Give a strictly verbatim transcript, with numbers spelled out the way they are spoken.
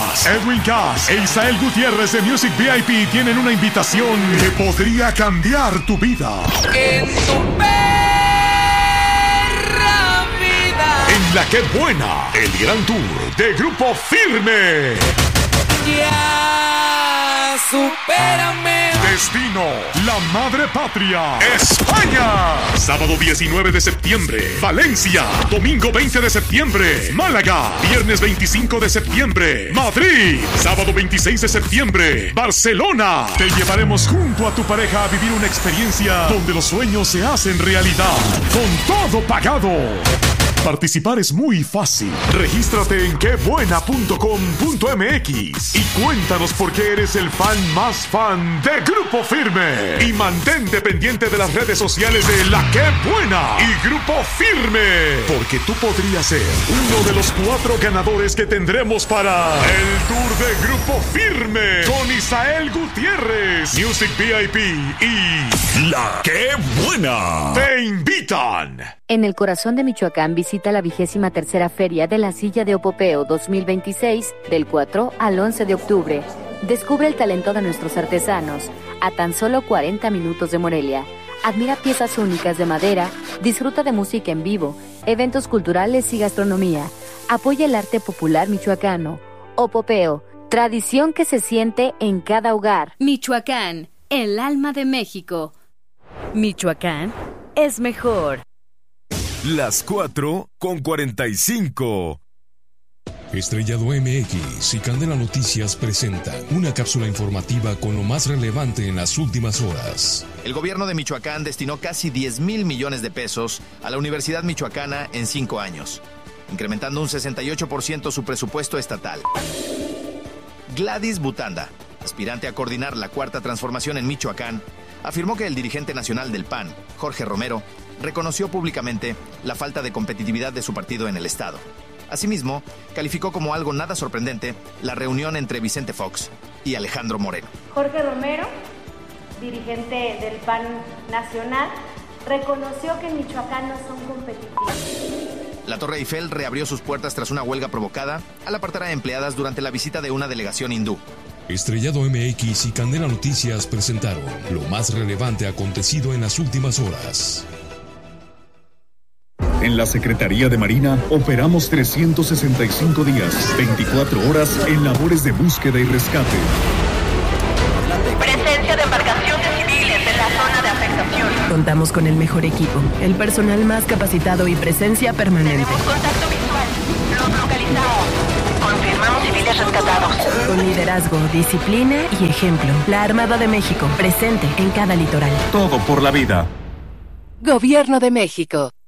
Cass, Edwin Cass e Isael Gutiérrez de Music V I P tienen una invitación que podría cambiar tu vida. En tu perra vida. En La Que Buena, el gran tour de Grupo Firme. Ya, supérame. Destino, la madre patria, España. Sábado diecinueve de septiembre, Valencia. Domingo veinte de septiembre, Málaga. Viernes veinticinco de septiembre, Madrid. Sábado veintiséis de septiembre, Barcelona. Te llevaremos junto a tu pareja a vivir una experiencia donde los sueños se hacen realidad. Con todo pagado. Participar es muy fácil. Regístrate en que buena punto com punto m x y cuéntanos por qué eres el fan más fan de Grupo Firme. Y mantente pendiente de las redes sociales de La Que Buena y Grupo Firme, porque tú podrías ser uno de los cuatro ganadores que tendremos para el tour de Grupo Firme con Isael Gutiérrez, Music V I P y La Que Buena. ¡Te invitan! En el corazón de Michoacán visita la vigésima tercera Feria de la Silla de Opopeo dos mil veintiséis del cuatro al once de octubre. Descubre el talento de nuestros artesanos a tan solo cuarenta minutos de Morelia. Admira piezas únicas de madera, disfruta de música en vivo, eventos culturales y gastronomía. Apoya el arte popular michoacano. Opopeo, tradición que se siente en cada hogar. Michoacán, el alma de México. Michoacán es mejor. Las cuatro con cuarenta y cinco. Estrellado M X y Candela Noticias presentan una cápsula informativa con lo más relevante en las últimas horas. El gobierno de Michoacán destinó casi diez mil millones de pesos a la Universidad Michoacana en cinco años, incrementando un sesenta y ocho por ciento su presupuesto estatal. Gladys Butanda, aspirante a coordinar la cuarta transformación en Michoacán, afirmó que el dirigente nacional del P A N, Jorge Romero, reconoció públicamente la falta de competitividad de su partido en el estado. Asimismo, calificó como algo nada sorprendente la reunión entre Vicente Fox y Alejandro Moreno. Jorge Romero, dirigente del P A N nacional, reconoció que en Michoacán no son competitivos. La Torre Eiffel reabrió sus puertas tras una huelga provocada al apartar a empleadas durante la visita de una delegación hindú. Estrellado M X y Candela Noticias presentaron lo más relevante acontecido en las últimas horas. En la Secretaría de Marina operamos trescientos sesenta y cinco días, veinticuatro horas en labores de búsqueda y rescate. Presencia de embarcaciones civiles en la zona de afectación. Contamos con el mejor equipo, el personal más capacitado y presencia permanente. Tenemos contacto visual. Los localizamos. Confirmamos civiles rescatados. Con liderazgo, disciplina y ejemplo. La Armada de México, presente en cada litoral. Todo por la vida. Gobierno de México.